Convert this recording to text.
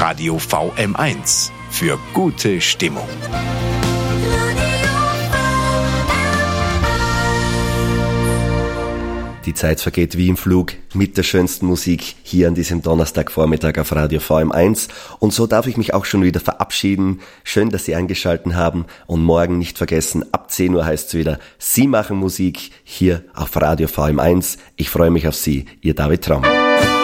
Radio VM1 für gute Stimmung. Die Zeit vergeht wie im Flug mit der schönsten Musik hier an diesem Donnerstagvormittag auf Radio VM1. Und so darf ich mich auch schon wieder verabschieden. Schön, dass Sie eingeschaltet haben. Und morgen nicht vergessen, ab 10 Uhr heißt es wieder, Sie machen Musik hier auf Radio VM1. Ich freue mich auf Sie, Ihr David Traum.